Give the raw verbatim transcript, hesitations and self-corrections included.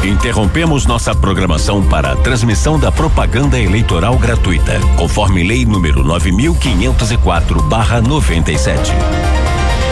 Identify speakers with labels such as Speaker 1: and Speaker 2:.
Speaker 1: Interrompemos nossa programação para a transmissão da propaganda eleitoral gratuita, conforme lei número nove mil quinhentos e quatro barra noventa e sete.